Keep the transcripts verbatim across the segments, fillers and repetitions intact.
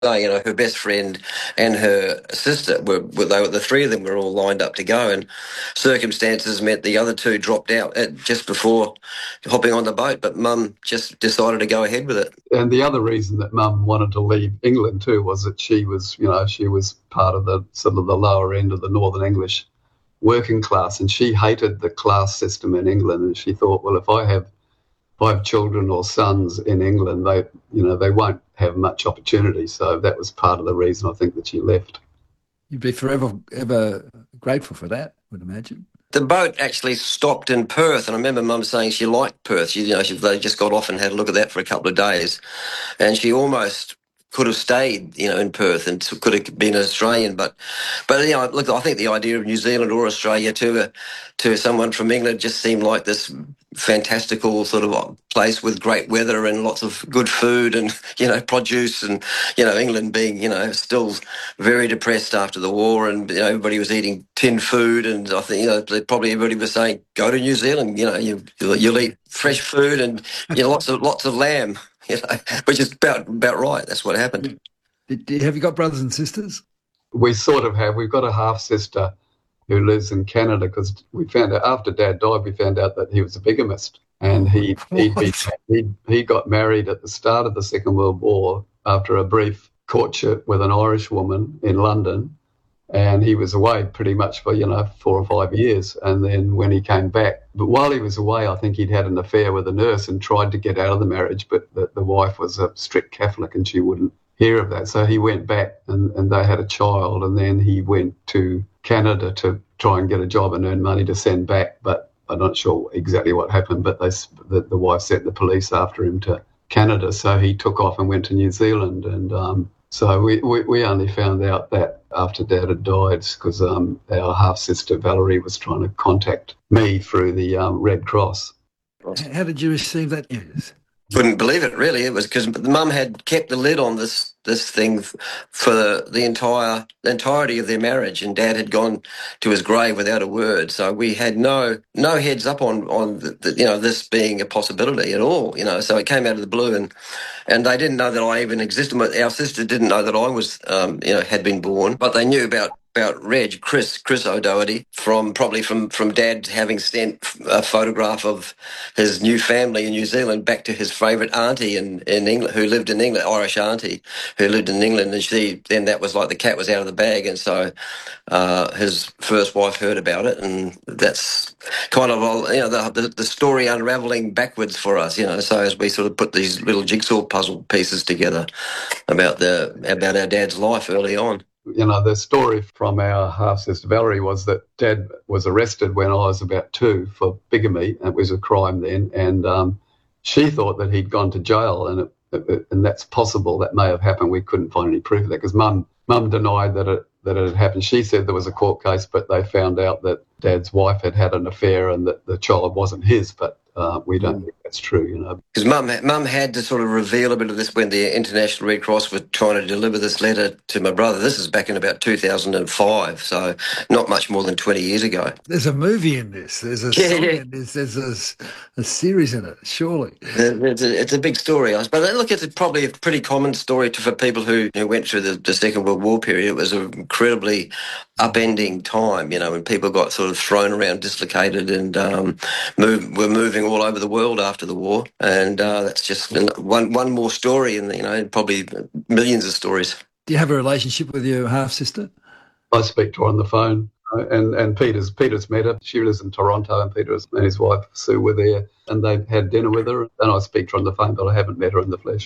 uh, you know, her best friend and her sister were, were they were the three of them were all lined up to go, and circumstances meant the other two dropped out at, just before hopping on the boat. But Mum just decided to go ahead with it. And the other reason that Mum wanted to leave England too was that she was, you know, she was part of the sort of the lower end of the Northern English working class, and she hated the class system in England. And she thought, well, if I have five children or sons in England, they, you know, they won't have much opportunity. So that was part of the reason I think that she left. You'd be forever ever grateful for that, I would imagine. The boat actually stopped in Perth, and I remember Mum saying she liked Perth. She, you know, she, they just got off and had a look at that for a couple of days, and she almost could have stayed, you know, in Perth and could have been an Australian. But, but you know, look, I think the idea of New Zealand or Australia to a, to someone from England just seemed like this fantastical sort of place with great weather and lots of good food and, you know, produce, and, you know, England being, you know, still very depressed after the war, and, you know, everybody was eating tin food, and I think, you know, probably everybody was saying, go to New Zealand, you know, you, you'll eat fresh food and, you know, lots of lots of lamb. You know, which is about about right. That's what happened. Did, did, have you got brothers and sisters? We sort of have. We've got a half sister who lives in Canada, because we found out after Dad died, we found out that he was a bigamist, and he he'd be, he he got married at the start of the Second World War after a brief courtship with an Irish woman in London. And he was away pretty much for, you know, four or five years. And then when he came back, but while he was away, I think he'd had an affair with a nurse and tried to get out of the marriage, but the, the wife was a strict Catholic and she wouldn't hear of that. So he went back and, and they had a child. And then he went to Canada to try and get a job and earn money to send back. But I'm not sure exactly what happened, but they, the, the wife sent the police after him to Canada. So he took off and went to New Zealand. And um, so we, we, we only found out that after Dad had died, because um, our half-sister Valerie was trying to contact me through the um, Red Cross. How did you receive that news? Couldn't believe it, really. It was because Mum had kept the lid on this this thing for the, the entire the entirety of their marriage, and Dad had gone to his grave without a word. So we had no no heads up on on the, the, you know, this being a possibility at all. You know, so it came out of the blue, and and they didn't know that I even existed. Our sister didn't know that I was um, you know had been born, but they knew about. about Reg, Chris, Chris O'Doherty, from probably from, from Dad having sent a photograph of his new family in New Zealand back to his favourite auntie in, in England, who lived in England, Irish auntie, who lived in England, and she, then that was like the cat was out of the bag, and so uh, his first wife heard about it, and that's kind of, you know, the, the, the story unravelling backwards for us, you know, so as we sort of put these little jigsaw puzzle pieces together about the about our dad's life early on. You know, the story from our half-sister Valerie was that Dad was arrested when I was about two for bigamy. It was a crime then, and um, she thought that he'd gone to jail, and it, it, and that's possible. That may have happened. We couldn't find any proof of that because Mum Mum denied that it that it had happened. She said there was a court case, but they found out that Dad's wife had had an affair and that the child wasn't his, but uh, we don't mm. think that's true, you know. Because Mum, Mum had to sort of reveal a bit of this when the International Red Cross were trying to deliver this letter to my brother. This is back in about two thousand five, so not much more than twenty years ago. There's a movie in this. There's a yeah, song yeah. in this. There's a, a series in it, surely. It's a, it's a big story. But look, it's probably a pretty common story to, for people who, who went through the, the Second World War period. It was an incredibly upending time, you know, when people got sort of thrown around, dislocated, and um, move, were moving all over the world after the war. And uh, that's just one one more story, and you know, probably millions of stories. Do you have a relationship with your half sister? I speak to her on the phone, and and Peter's Peter's met her. She lives in Toronto, and Peter and his wife Sue were there, and they've had dinner with her. And I speak to her on the phone, but I haven't met her in the flesh.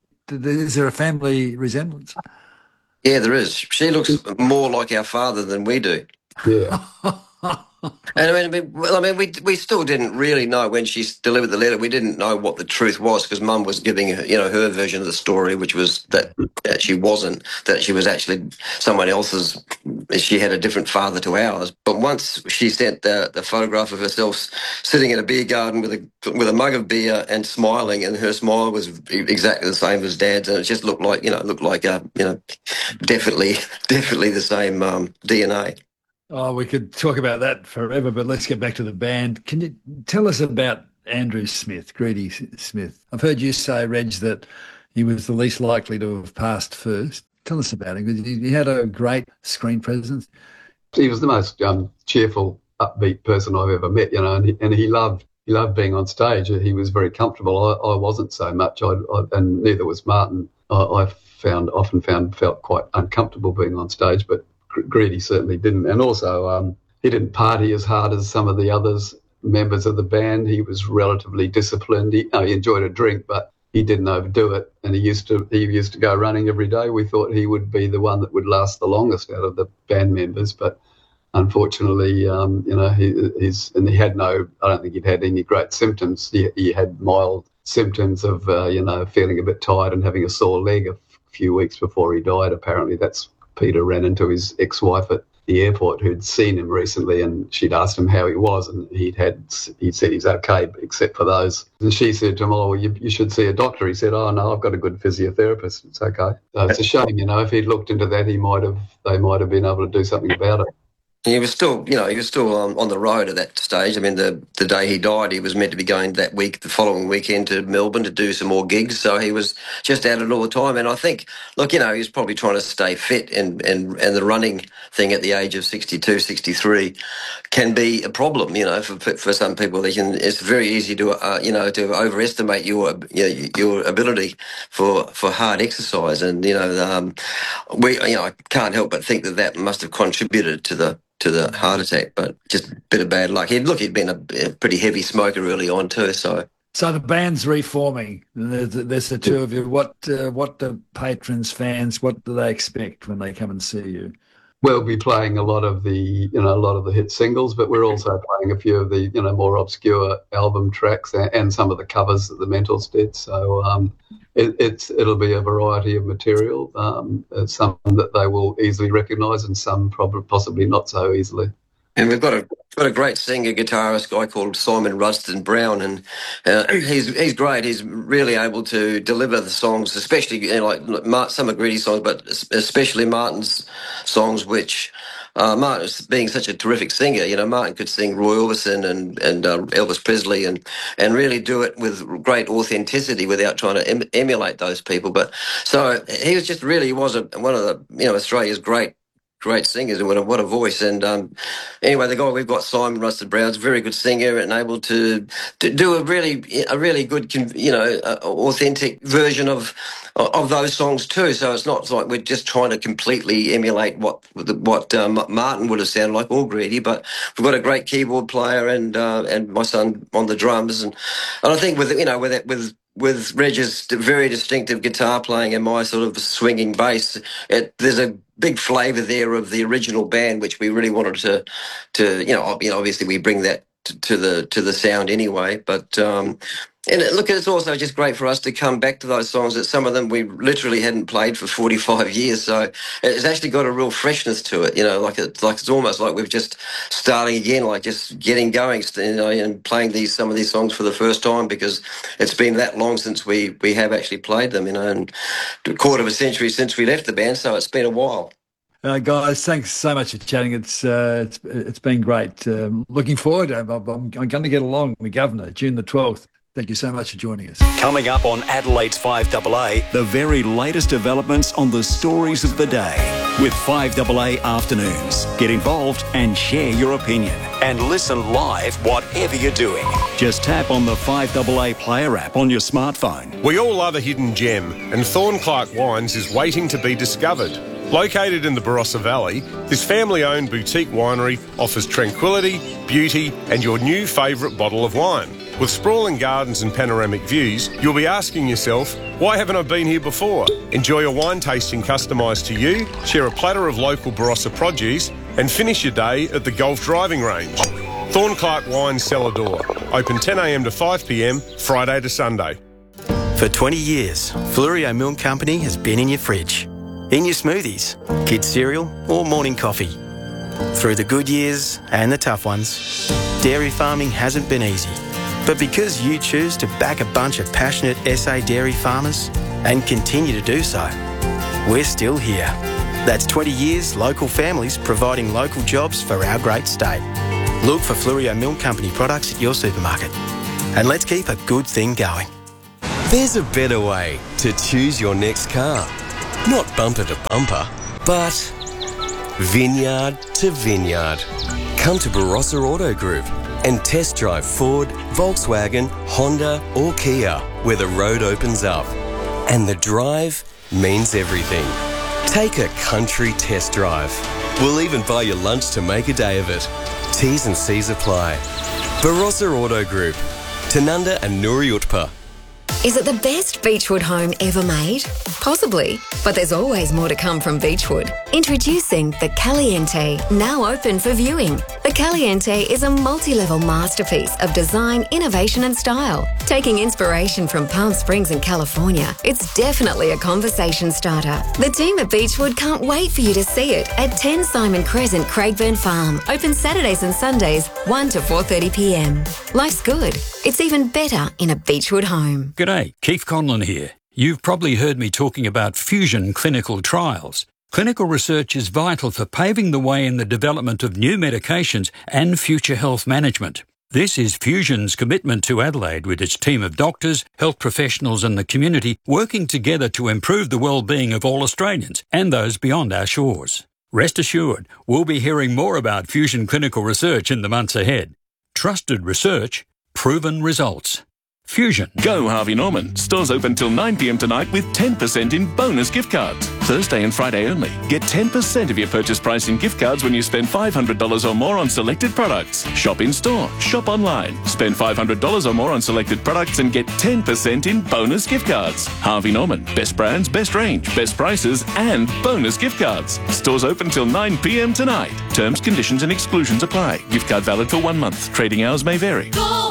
Is there a family resemblance? Yeah, there is. She looks more like our father than we do. Yeah. And I mean, well, I mean, we we still didn't really know when she delivered the letter. We didn't know what the truth was because Mum was giving, you know, her version of the story, which was that, that she wasn't, that she was actually someone else's. She had a different father to ours. But once she sent the the photograph of herself sitting in a beer garden with a with a mug of beer and smiling, and her smile was exactly the same as Dad's, and it just looked like, you know, looked like a, you know, definitely definitely the same um, D N A. Oh, we could talk about that forever, but let's get back to the band. Can you tell us about Andrew Smith, Greedy Smith? I've heard you say, Reg, that he was the least likely to have passed first. Tell us about him, because he, he had a great screen presence. He was the most um, cheerful, upbeat person I've ever met, you know, and he, and he loved he loved being on stage. He was very comfortable. I, I wasn't so much, I, I, and neither was Martin. I, I found often found felt quite uncomfortable being on stage, but Greedy certainly didn't. And also, um, he didn't party as hard as some of the others members of the band. He was relatively disciplined. He, uh, he enjoyed a drink, but he didn't overdo it. And he used to he used to go running every day. We thought he would be the one that would last the longest out of the band members, but unfortunately, um, you know, he, he's and he had no. I don't think he'd had any great symptoms. He, he had mild symptoms of, uh, you know, feeling a bit tired and having a sore leg a few weeks before he died. Apparently, that's Peter ran into his ex-wife at the airport who'd seen him recently, and she'd asked him how he was, and he'd had he'd said he's okay except for those. And she said to him, "Oh, well, you, you should see a doctor." He said, "Oh no, I've got a good physiotherapist. It's okay." So it's a shame, you know. If he'd looked into that, he might have they might have been able to do something about it. He was still, you know, he was still on, on the road at that stage. I mean, the, the day he died, he was meant to be going that week, the following weekend to Melbourne to do some more gigs. So he was just at it all the time. And I think, look, you know, he was probably trying to stay fit, and, and, and the running thing at the age of sixty-two, sixty-three can be a problem, you know, for for some people. They can, it's very easy to, uh, you know, to overestimate your you know, your ability for, for hard exercise. And, you know, um, we, you know, I can't help but think that that must have contributed to the to the heart attack, but just a bit of bad luck. He'd, look, he'd been a, a pretty heavy smoker early on too, so... So the band's reforming. There's, there's the two of you. What uh, what do patrons, fans, what do they expect when they come and see you? We'll be playing a lot of the, you know, a lot of the hit singles, but we're also playing a few of the, you know, more obscure album tracks and, and some of the covers that the Mentals did. So um, it, it's it'll be a variety of material, um, some that they will easily recognise and some probably possibly not so easily. And we've got a got a great singer guitarist guy called Simon Rudston Brown, and uh, he's he's great. He's really able to deliver the songs, especially, you know, like some of Greedy's songs, but especially Martin's songs, which uh, Martin, being such a terrific singer, you know, Martin could sing Roy Orbison and and uh, Elvis Presley, and and really do it with great authenticity without trying to em- emulate those people. But so he was just really was a, one of the, you know, Australia's great. Great singers, and what a, what a voice. And um, anyway, the guy we've got, Simon Rudston Brown's a very good singer and able to, to do a really a really good, you know, uh, authentic version of of those songs too. So it's not like we're just trying to completely emulate what what um, Martin would have sounded like, or Greedy, but we've got a great keyboard player and uh, and my son on the drums, and and I think with you know with with with Reg's very distinctive guitar playing and my sort of swinging bass, it, there's a big flavour there of the original band, which we really wanted to, to you know, you know, obviously we bring that to, to the to the sound anyway. But um, and it, look, it's also just great for us to come back to those songs that some of them we literally hadn't played for forty-five years. So it's actually got a real freshness to it, you know, like it's like it's almost like we've just starting again, like just getting going, you know, and playing these some of these songs for the first time, because it's been that long since we we have actually played them, you know, and a quarter of a century since we left the band. So it's been a while. Uh, guys, thanks so much for chatting. It's uh, it's it's been great. Um, looking forward. I'm, I'm, I'm going to get along with Governor June the twelfth. Thank you so much for joining us. Coming up on Adelaide's five A A, the very latest developments on the stories of the day with five A A Afternoons. Get involved and share your opinion. And listen live whatever you're doing. Just tap on the five A A Player app on your smartphone. We all love a hidden gem, and Thornclark Wines is waiting to be discovered. Located in the Barossa Valley, this family-owned boutique winery offers tranquility, beauty and your new favourite bottle of wine. With sprawling gardens and panoramic views, you'll be asking yourself, why haven't I been here before? Enjoy a wine tasting customised to you, share a platter of local Barossa produce and finish your day at the golf driving range. Thornclark Wines Cellar Door, open ten a m to five p m, Friday to Sunday. For twenty years, Flurio Milk Company has been in your fridge, in your smoothies, kids' cereal or morning coffee. Through the good years and the tough ones, dairy farming hasn't been easy. But because you choose to back a bunch of passionate S A dairy farmers and continue to do so, we're still here. That's twenty years local families providing local jobs for our great state. Look for Flurio Milk Company products at your supermarket. And let's keep a good thing going. There's a better way to choose your next car. Not bumper to bumper, but vineyard to vineyard. Come to Barossa Auto Group and test drive Ford, Volkswagen, Honda or Kia, where the road opens up. And the drive means everything. Take a country test drive. We'll even buy you lunch to make a day of it. T's and C's apply. Barossa Auto Group. Tanunda and Nuri Utpa. Is it the best Beechwood home ever made? Possibly, but there's always more to come from Beechwood. Introducing the Caliente, now open for viewing. The Caliente is a multi-level masterpiece of design, innovation and style. Taking inspiration from Palm Springs in California, it's definitely a conversation starter. The team at Beechwood can't wait for you to see it at ten Simon Crescent, Craigburn Farm. Open Saturdays and Sundays, one to four thirty p m. Life's good. It's even better in a Beechwood home. G'day, Keith Conlon here. You've probably heard me talking about fusion clinical trials. Clinical research is vital for paving the way in the development of new medications and future health management. This is Fusion's commitment to Adelaide, with its team of doctors, health professionals and the community working together to improve the well-being of all Australians and those beyond our shores. Rest assured, we'll be hearing more about fusion clinical research in the months ahead. Trusted research, proven results. Fusion. Go Harvey Norman. Stores open till nine p m tonight with ten percent in bonus gift cards. Thursday and Friday only. Get ten percent of your purchase price in gift cards when you spend five hundred dollars or more on selected products. Shop in store. Shop online. Spend five hundred dollars or more on selected products and get ten percent in bonus gift cards. Harvey Norman. Best brands, best range, best prices and bonus gift cards. Stores open till nine p m tonight. Terms, conditions and exclusions apply. Gift card valid for one month. Trading hours may vary. Go!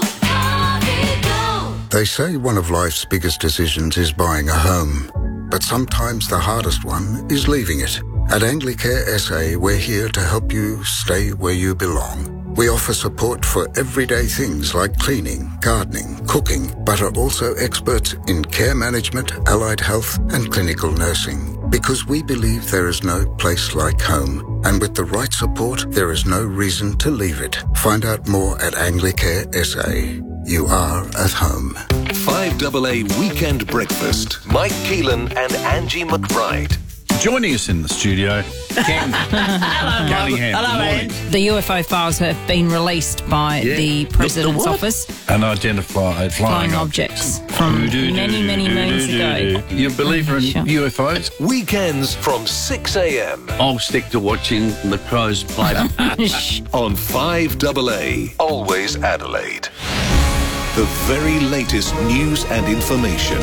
They say one of life's biggest decisions is buying a home, but sometimes the hardest one is leaving it. At Anglicare S A, we're here to help you stay where you belong. We offer support for everyday things like cleaning, gardening, cooking, but are also experts in care management, allied health and clinical nursing. Because we believe there is no place like home, and with the right support, there is no reason to leave it. Find out more at Anglicare S A. You are at home. five A A Weekend Breakfast. Mike Keelan and Angie McBride. Joining us in the studio, Ken Hello, Cunningham. Hello, Anne. The U F O files have been released by Yeah. the President's The what? Office. Unidentified flying, Flying objects from many, many moons ago. You a believer in Sure. U F Os? Weekends from six a m I'll stick to watching the Crows play on five A A. Always Adelaide. The very latest news and information.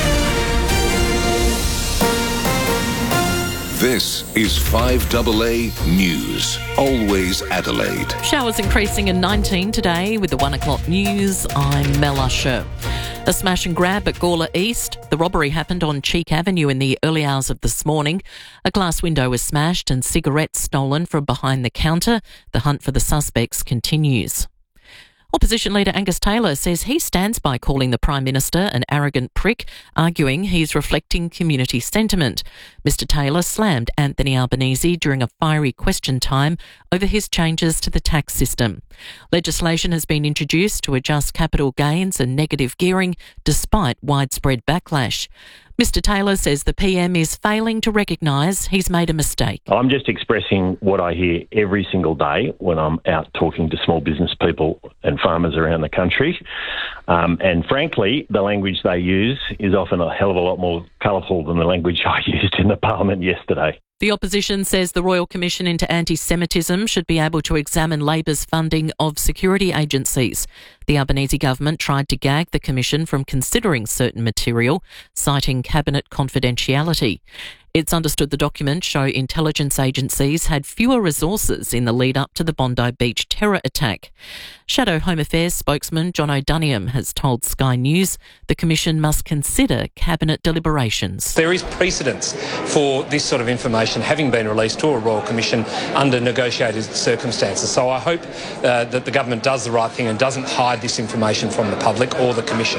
This is five A A News. Always Adelaide. Showers increasing in nineteen today with the one o'clock news. I'm Mel Usher. A smash and grab at Gawler East. The robbery happened on Cheek Avenue in the early hours of this morning. A glass window was smashed and cigarettes stolen from behind the counter. The hunt for the suspects continues. Opposition leader Angus Taylor says he stands by calling the Prime Minister an arrogant prick, arguing he's reflecting community sentiment. Mister Taylor slammed Anthony Albanese during a fiery question time over his changes to the tax system. Legislation has been introduced to adjust capital gains and negative gearing despite widespread backlash. Mister Taylor says the P M is failing to recognise he's made a mistake. I'm just expressing what I hear every single day when I'm out talking to small business people and farmers around the country. Um, and frankly, the language they use is often a hell of a lot more colourful than the language I used in the Parliament yesterday. The opposition says the Royal Commission into Anti-Semitism should be able to examine Labor's funding of security agencies. The Albanese government tried to gag the Commission from considering certain material, citing cabinet confidentiality. It's understood the documents show intelligence agencies had fewer resources in the lead up to the Bondi Beach terror attack. Shadow Home Affairs spokesman John O'Duniam has told Sky News the Commission must consider cabinet deliberations. There is precedence for this sort of information having been released to a Royal Commission under negotiated circumstances. So I hope uh, that the government does the right thing and doesn't hide this information from the public or the Commission.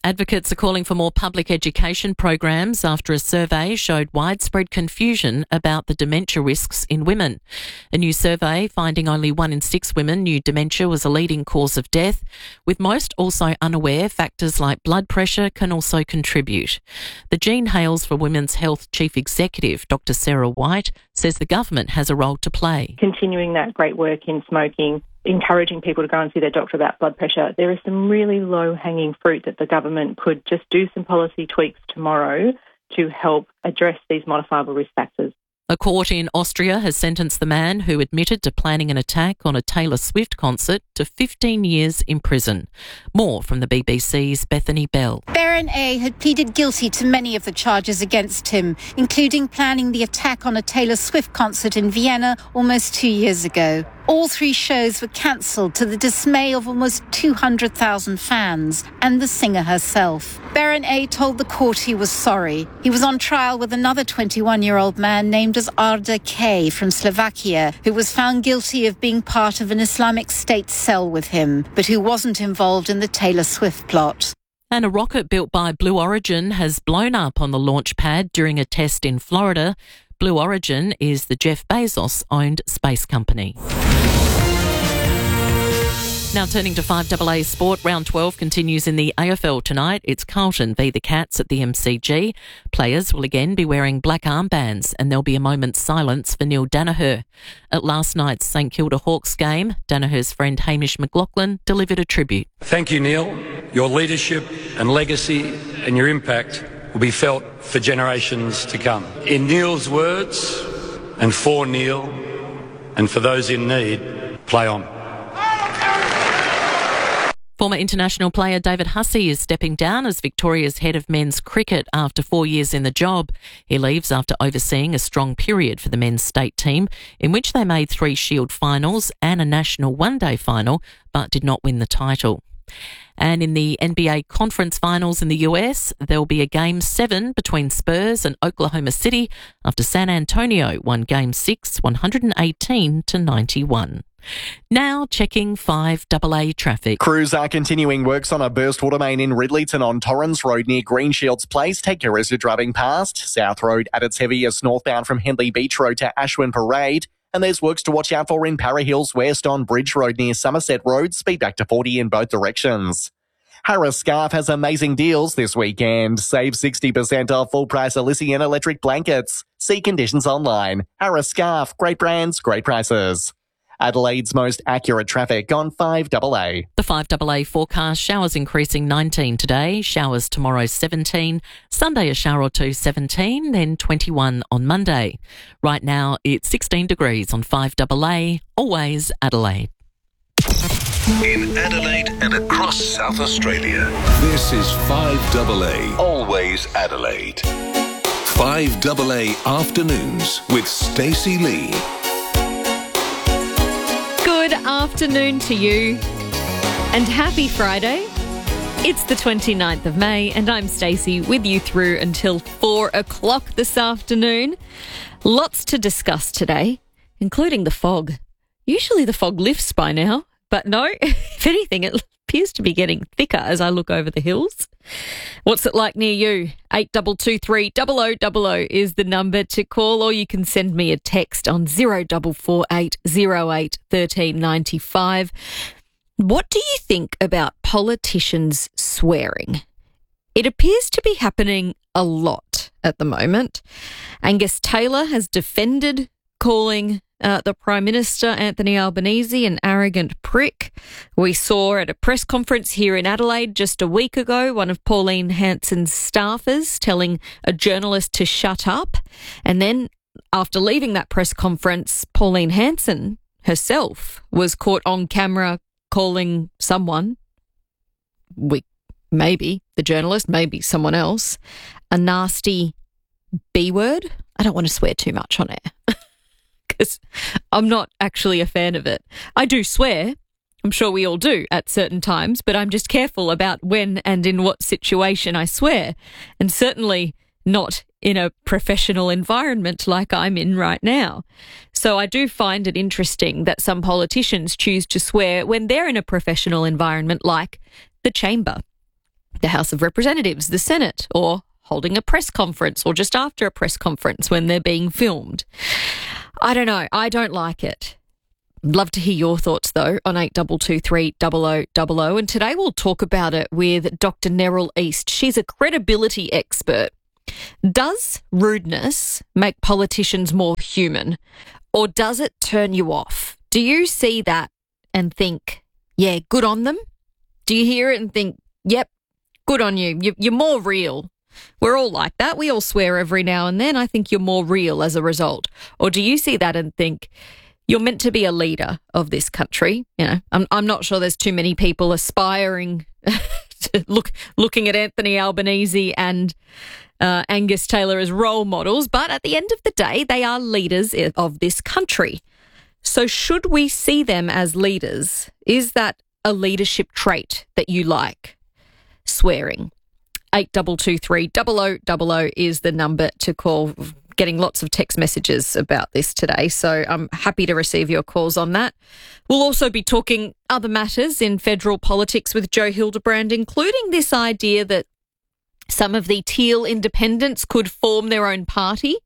Advocates are calling for more public education programs after a survey showed widespread confusion about the dementia risks in women. A new survey finding only one in six women knew dementia was a leading cause of death, with most also unaware factors like blood pressure can also contribute. The Jean Hales for Women's Health Chief Executive, Doctor Sarah White, says the government has a role to play. Continuing that great work in smoking, encouraging people to go and see their doctor about blood pressure. There is some really low-hanging fruit that the government could just do some policy tweaks tomorrow to help address these modifiable risk factors. A court in Austria has sentenced the man who admitted to planning an attack on a Taylor Swift concert to fifteen years in prison. More from the B B C's Bethany Bell. Baron A had pleaded guilty to many of the charges against him, including planning the attack on a Taylor Swift concert in Vienna almost two years ago. All three shows were cancelled to the dismay of almost two hundred thousand fans and the singer herself. Baron A told the court he was sorry. He was on trial with another twenty-one-year-old man named as Arda K from Slovakia, who was found guilty of being part of an Islamic State cell with him, but who wasn't involved in the Taylor Swift plot. And a rocket built by Blue Origin has blown up on the launch pad during a test in Florida. Blue Origin is the Jeff Bezos-owned space company. Now turning to five A A Sport, round twelve continues in the A F L tonight. It's Carlton v the Cats at the M C G. Players will again be wearing black armbands and there'll be a moment's silence for Neil Danaher. At last night's St Kilda Hawks game, Danaher's friend Hamish McLaughlin delivered a tribute. Thank you, Neil. Your leadership and legacy and your impact will be felt for generations to come. In Neil's words, and for Neil, and for those in need, play on. Former international player David Hussey is stepping down as Victoria's head of men's cricket after four years in the job. He leaves after overseeing a strong period for the men's state team, in which they made three Shield finals and a national one-day final, but did not win the title. And in the N B A conference finals in the U S, there'll be a game seven between Spurs and Oklahoma City after San Antonio won game six, one eighteen to ninety-one. Now checking five A A traffic. Crews are continuing works on a burst water main in Ridleyton on Torrens Road near Greenshields Place. Take care as you're driving past. South Road at its heaviest northbound from Henley Beach Road to Ashwin Parade. And there's works to watch out for in Para Hills West on Bridge Road near Somerset Road. Speed back to forty in both directions. Harris Scarf has amazing deals this weekend. Save sixty percent off full price Elysian electric blankets. See conditions online. Harris Scarf, great brands, great prices. Adelaide's most accurate traffic on five A A. The five A A forecast, showers increasing nineteen today, showers tomorrow seventeen, Sunday a shower or two seventeen, then twenty-one on Monday. Right now it's sixteen degrees on five A A, always Adelaide. In Adelaide and across South Australia, this is five A A, always Adelaide. five A A Afternoons with Stacey Lee. Good afternoon to you and happy Friday. It's the twenty-ninth of May and I'm Stacey with you through until four o'clock this afternoon. Lots to discuss today, including the fog. Usually the fog lifts by now, but no, if anything, it appears to be getting thicker as I look over the hills. What's it like near you? eight two two three, zero zero zero zero is the number to call, or you can send me a text on zero four four eight zero eight one three nine five. What do you think about politicians swearing? It appears to be happening a lot at the moment. Angus Taylor has defended calling Uh, the Prime Minister, Anthony Albanese, an arrogant prick. We saw at a press conference here in Adelaide just a week ago one of Pauline Hanson's staffers telling a journalist to shut up. And then after leaving that press conference, Pauline Hanson herself was caught on camera calling someone, we, maybe the journalist, maybe someone else, a nasty B word. I don't want to swear too much on air. Because I'm not actually a fan of it. I do swear. I'm sure we all do at certain times, but I'm just careful about when and in what situation I swear, and certainly not in a professional environment like I'm in right now. So I do find it interesting that some politicians choose to swear when they're in a professional environment like the chamber. the House of Representatives, the Senate, or holding a press conference, or just after a press conference when they're being filmed. I don't know. I don't like it. Love to hear your thoughts, though, on eight two two three double oh double oh. And today we'll talk about it with Doctor Neril East. She's a credibility expert. Does rudeness make politicians more human, or does it turn you off? Do you see that and think, yeah, good on them? Do you hear it and think, yep, good on you. You're more real. We're all like that. We all swear every now and then. I think you're more real as a result. Or do you see that and think, you're meant to be a leader of this country? You know, I'm I'm not sure there's too many people aspiring to look looking at Anthony Albanese and uh, Angus Taylor as role models, but at the end of the day, they are leaders of this country. So should we see them as leaders? Is that a leadership trait that you like? Swearing. eight two two three double oh double oh is the number to call. Getting lots of text messages about this today, so I'm happy to receive your calls on that. We'll also be talking other matters in federal politics with Joe Hildebrand, including this idea that some of the Teal independents could form their own party.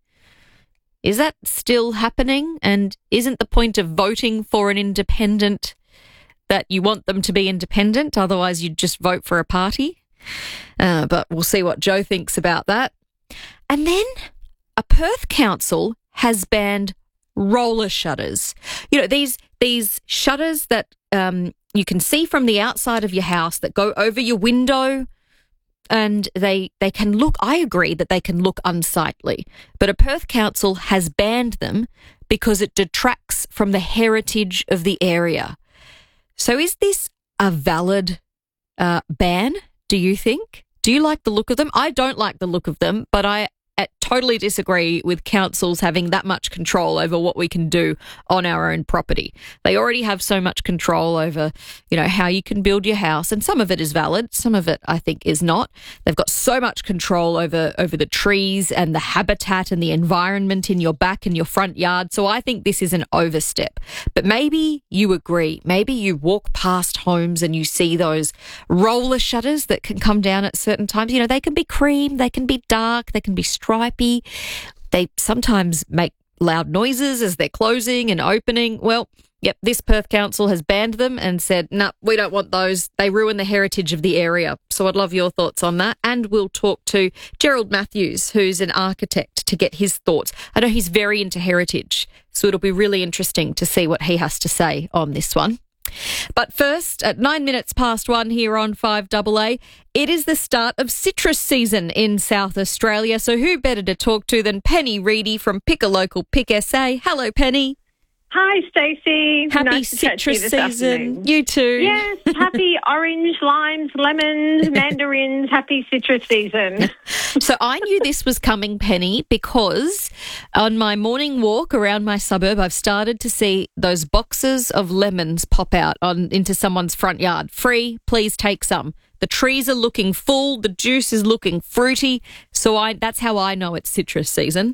Is that still happening? And isn't the point of voting for an independent that you want them to be independent? Otherwise, you'd just vote for a party. Uh, but we'll see what Joe thinks about that. And then a Perth council has banned roller shutters. You know, these these shutters that um, you can see from the outside of your house that go over your window, and they they can look, I agree that they can look unsightly, but a Perth council has banned them because it detracts from the heritage of the area. So is this a valid uh, ban, do you think? Do you like the look of them? I don't like the look of them, but I I totally disagree with councils having that much control over what we can do on our own property. They already have so much control over, you know, how you can build your house, and some of it is valid, some of it I think is not. They've got so much control over over the trees and the habitat and the environment in your back and your front yard. So I think this is an overstep. But maybe you agree. Maybe you walk past homes and you see those roller shutters that can come down at certain times. You know, they can be cream, they can be dark, they can be stripy. They sometimes make loud noises as they're closing and opening. Well, yep, this Perth council has banned them and said, no, nah, we don't want those. They ruin the heritage of the area. So I'd love your thoughts on that. And we'll talk to Gerald Matthews, who's an architect, to get his thoughts. I know he's very into heritage, so it'll be really interesting to see what he has to say on this one. But first, at nine minutes past one here on five A A, it is the start of citrus season in South Australia. So who better to talk to than Penny Reedy from Pick a Local Pick S A. Hello, Penny. Hi, Stacey. Happy nice citrus to season. Afternoon. You too. Yes, happy orange, limes, lemons, mandarins. Happy citrus season. So I knew this was coming, Penny, because on my morning walk around my suburb, I've started to see those boxes of lemons pop out on into someone's front yard. Free, please take some. The trees are looking full. The juice is looking fruity. So I that's how I know it's citrus season.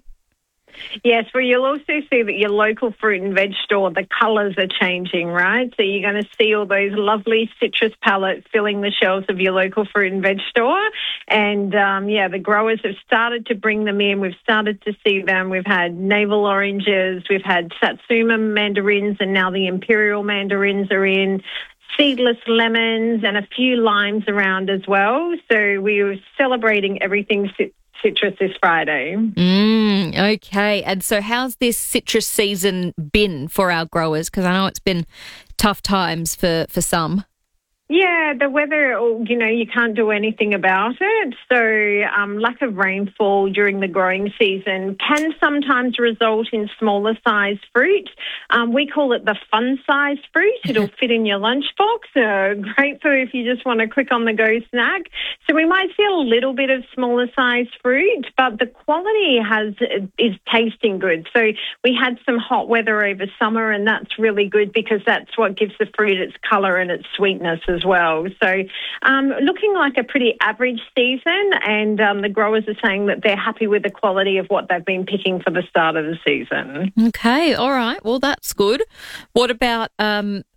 Yes, well, you'll also see that your local fruit and veg store, the colours are changing, right? So you're going to see all those lovely citrus palettes filling the shelves of your local fruit and veg store. And, um, yeah, the growers have started to bring them in. We've started to see them. We've had navel oranges, we've had Satsuma mandarins, and now the imperial mandarins are in. Seedless lemons and a few limes around as well. So we were celebrating everything citrus this Friday. Mm, okay. And so how's this citrus season been for our growers? Because I know it's been tough times for, for some. Yeah, the weather, you know, you can't do anything about it. So um, lack of rainfall during the growing season can sometimes result in smaller sized fruit. Um, we call it the fun sized fruit. It'll fit in your lunchbox. Uh, great for if you just want a quick on the go snack. So we might see a little bit of smaller sized fruit, but the quality has is tasting good. So we had some hot weather over summer, and that's really good because that's what gives the fruit its colour and its sweetness as well. So um, looking like a pretty average season, and um, the growers are saying that they're happy with the quality of what they've been picking for the start of the season. Okay, all right. Well, that's good. What about um,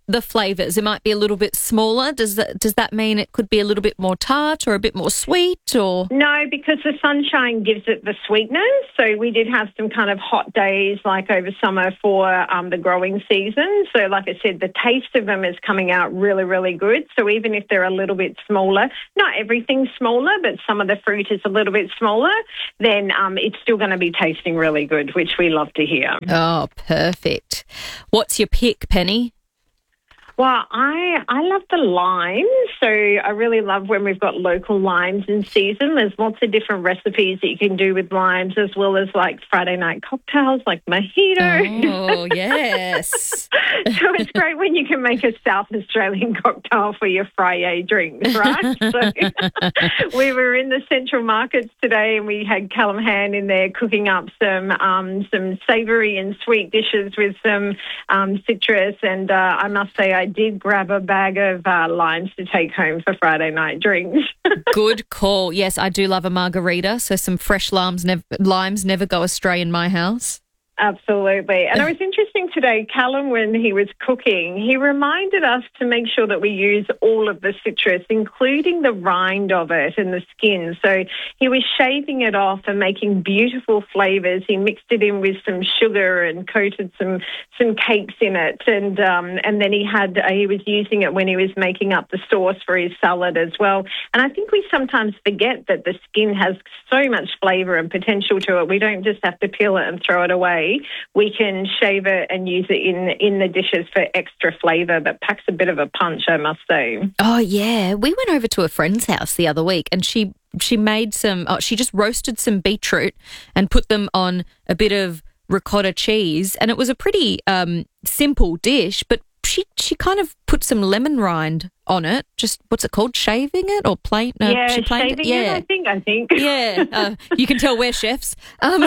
the flavours? It might be a little bit smaller. Does that does that mean it could be a little bit more tart or a bit more sweet? Or no, because the sunshine gives it the sweetness. So we did have some kind of hot days like over summer for um, the growing season. So like I said, the taste of them is coming out really, really good. So even if they're a little bit smaller, not everything's smaller, but some of the fruit is a little bit smaller, then um, it's still going to be tasting really good, which we love to hear. Oh, perfect. What's your pick, Penny? Well, I I love the limes. So I really love when we've got local limes in season. There's lots of different recipes that you can do with limes, as well as like Friday night cocktails like mojito. Oh, yes. So it's great when you can make a South Australian cocktail for your Friday drinks, right? So we were in the Central Markets today and we had Callum Han in there cooking up some um, some savoury and sweet dishes with some um, citrus. And uh, I must say I did grab a bag of uh, limes to take home for Friday night drinks. Good call. Yes, I do love a margarita, so some fresh limes, nev- limes never go astray in my house. Absolutely. And it was interesting today, Callum, when he was cooking, he reminded us to make sure that we use all of the citrus, including the rind of it and the skin. So he was shaving it off and making beautiful flavours. He mixed it in with some sugar and coated some some cakes in it. And um, and then he had uh, he was using it when he was making up the sauce for his salad as well. And I think we sometimes forget that the skin has so much flavour and potential to it. We don't just have to peel it and throw it away. We can shave it and use it in in the dishes for extra flavour that packs a bit of a punch, I must say. Oh, yeah. We went over to a friend's house the other week and she she made some, oh, she just roasted some beetroot and put them on a bit of ricotta cheese, and it was a pretty um, simple dish, but she she kind of put some lemon rind on it. Just, what's it called? Shaving it or plain? No, yeah, she shaving it, yeah. I think, I think. Yeah, uh, you can tell we're chefs. Um,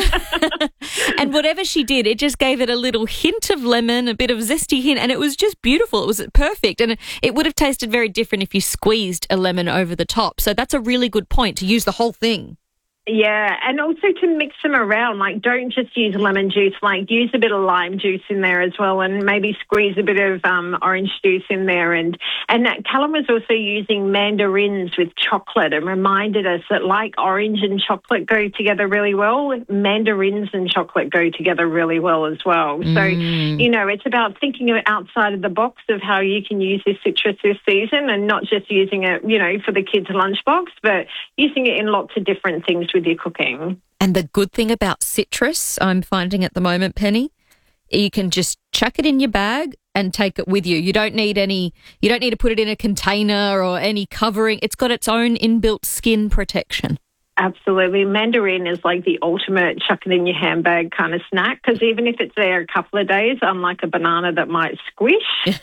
and whatever she did, it just gave it a little hint of lemon, a bit of zesty hint, and it was just beautiful. It was perfect. And it would have tasted very different if you squeezed a lemon over the top. So that's a really good point, to use the whole thing. Yeah, and also to mix them around. Like, don't just use lemon juice. Like, use a bit of lime juice in there as well, and maybe squeeze a bit of um, orange juice in there. And and that Callum was also using mandarins with chocolate, and reminded us that, like orange and chocolate go together really well, mandarins and chocolate go together really well as well. Mm. So, you know, it's about thinking of outside of the box of how you can use this citrus this season, and not just using it, you know, for the kids' lunchbox, but using it in lots of different things with your cooking. And the good thing about citrus, I'm finding at the moment, Penny, you can just chuck it in your bag and take it with you. You don't need any, you don't need to put it in a container or any covering. It's got its own inbuilt skin protection. Absolutely. Mandarin is like the ultimate chuck it in your handbag kind of snack, because even if it's there a couple of days, unlike a banana that might squish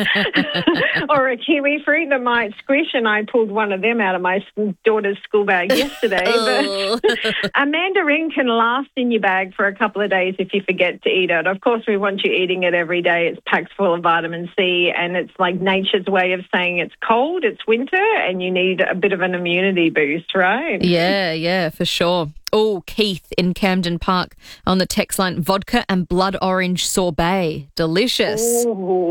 or a kiwi fruit that might squish, and I pulled one of them out of my daughter's school bag yesterday. Oh. But a mandarin can last in your bag for a couple of days if you forget to eat it. Of course, we want you eating it every day. It's packed full of vitamin C, and it's like nature's way of saying it's cold, it's winter, and you need a bit of an immunity boost, right? Yeah. Yeah, yeah, for sure. Oh, Keith in Camden Park on the text line, vodka and blood orange sorbet. Delicious.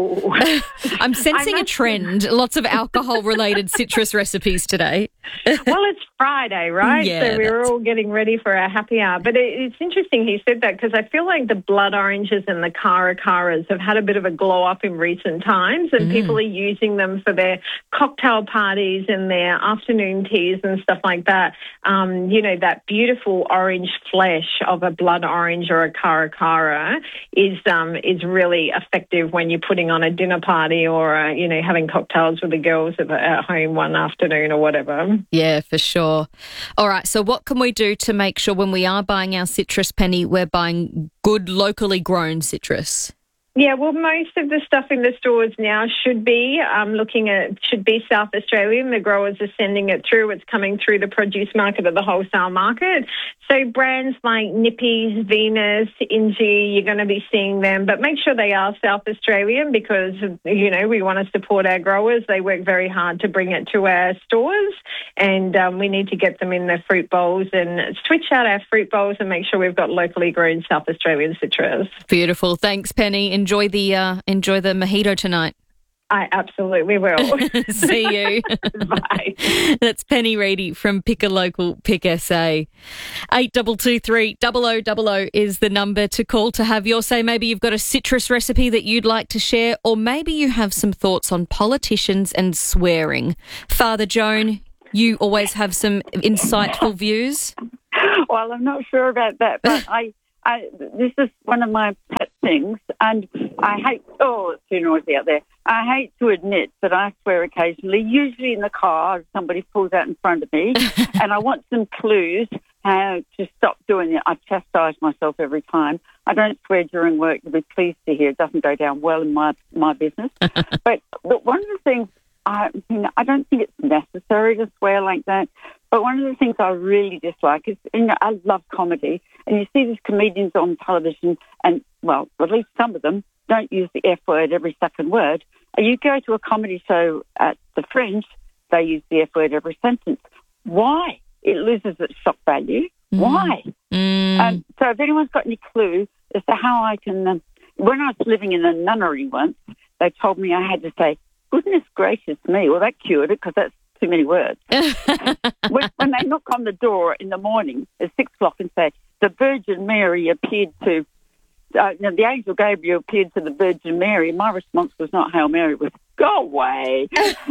I'm sensing a trend. Lots of alcohol-related citrus recipes today. Well, it's Friday, right? Yeah, so we're all getting ready for our happy hour. But it, it's interesting he said that, because I feel like the blood oranges and the cara caras have had a bit of a glow up in recent times, and mm. people are using them for their cocktail parties and their afternoon teas and stuff like that. Um, you know, that beautiful orange flesh of a blood orange or a cara cara is um, is really effective when you're putting on a dinner party or uh, you know, having cocktails with the girls at, at home one afternoon or whatever. Yeah, for sure. All right, so what can we do to make sure when we are buying our citrus, Penny, we're buying good locally grown citrus? Yeah, well, most of the stuff in the stores now should be um, looking at should be South Australian. The growers are sending it through. It's coming through the produce market or the wholesale market. So brands like Nippy's, Venus, Inji, you're going to be seeing them. But make sure they are South Australian, because, you know, we want to support our growers. They work very hard to bring it to our stores, and um, we need to get them in the fruit bowls and switch out our fruit bowls and make sure we've got locally grown South Australian citrus. Beautiful. Thanks, Penny. Enjoy the uh, enjoy the mojito tonight. I absolutely will. See you. Bye. That's Penny Reedy from Pick a Local, Pick S A. eight two two three, double oh double oh is the number to call to have your say. Maybe you've got a citrus recipe that you'd like to share, or maybe you have some thoughts on politicians and swearing. Father Joan, you always have some insightful views. Well, I'm not sure about that, but I... I, this is one of my pet things, and I hate, oh, it's too noisy out there. I hate to admit that I swear occasionally, usually in the car, somebody pulls out in front of me, and I want some clues how to stop doing it. I chastise myself every time. I don't swear during work. You'll be pleased to hear it doesn't go down well in my, my business. but, but one of the things, I, you know, I don't think it's necessary to swear like that. But one of the things I really dislike is, you know, I love comedy, and you see these comedians on television, and, well, at least some of them don't use the F word every second word. You go to a comedy show at the Fringe, they use the F word every sentence. Why? It loses its shock value. Mm. Why? Mm. Um, so if anyone's got any clue as to how I can... Um, when I was living in a nunnery once, they told me I had to say, goodness gracious me. Well, that cured it, because that's too many words. when, when they knock on the door in the morning at six o'clock and say, the Virgin Mary appeared to, uh, no, the angel Gabriel appeared to the Virgin Mary, my response was not Hail Mary, it was, go away,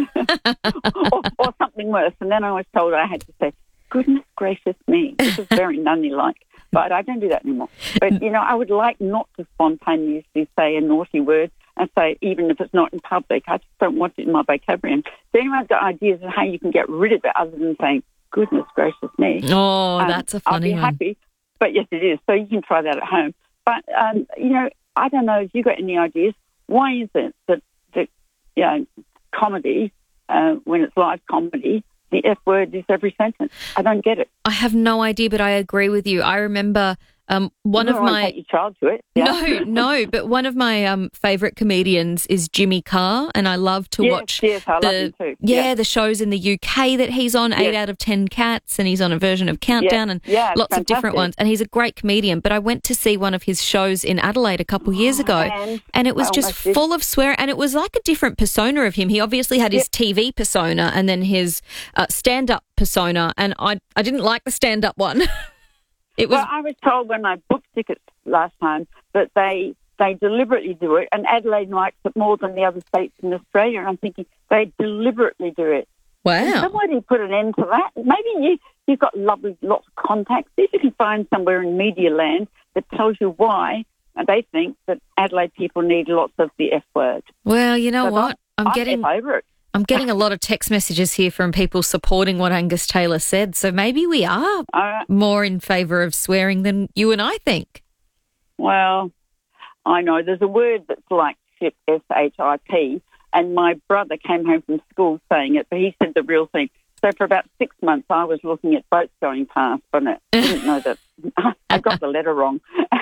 or, or something worse. And then I was told I had to say, goodness gracious me. This is very nunny-like. But I don't do that anymore. But, you know, I would like not to spontaneously say a naughty word and say, even if it's not in public, I just don't want it in my vocabulary. So anyone's got ideas on how you can get rid of it other than saying, goodness gracious me. Oh, um, that's a funny I'll be one. happy. But yes, it is. So you can try that at home. But, um, you know, I don't know if you've got any ideas. Why is it that, that you know, comedy, uh, when it's live comedy, the F word is every sentence? I don't get it. I have no idea, but I agree with you. I remember um, one you of my... take your child to it. Yeah. No, no, but one of my um, favourite comedians is Jimmy Carr, and I love to yes, watch yes, I the love him too. yeah, Yeah. the shows in the U K that he's on, eight Yes. out of ten cats, and he's on a version of Countdown Yeah. and Yeah, it's lots of different fantastic. ones. And he's a great comedian. But I went to see one of his shows in Adelaide a couple of years ago, and and it was I just almost did. full of swearing, and it was like a different persona of him. He obviously had his T V persona and then his uh, stand-up persona, and I I didn't like the stand-up one. It was. Well, I was told when I booked tickets last time that they they deliberately do it, and Adelaide likes it more than the other states in Australia. And I'm thinking they deliberately do it. Wow. Can somebody put an end to that? Maybe you you've got lovely lots of contacts. See if you can find somewhere in media land that tells you why they think that Adelaide people need lots of the F word. Well, you know So what? I'm I'm getting F over it. I'm getting a lot of text messages here from people supporting what Angus Taylor said. So maybe we are Uh, more in favour of swearing than you and I think. Well, I know there's a word that's like ship, S H I P, and my brother came home from school saying it, but he said the real thing. So for about six months, I was looking at boats going past, but I didn't know that. I got the letter wrong.